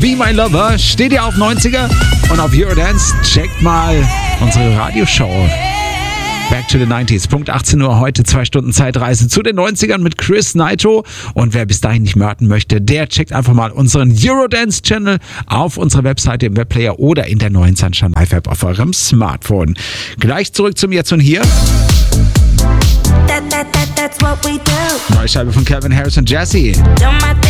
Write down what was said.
Be My Lover steht ihr auf 90er und auf Eurodance. Checkt mal unsere Radioshow. Back to the 90s. Punkt 18 Uhr heute, 2 Stunden Zeitreise zu den 90ern mit Chris Nitro. Und wer bis dahin nicht mörden möchte, der checkt einfach mal unseren Eurodance-Channel auf unserer Webseite im Webplayer oder in der neuen Sunshine Live-App auf eurem Smartphone. Gleich zurück zum Jetzt und Hier. Neue Scheibe von Calvin Harris und Jessie.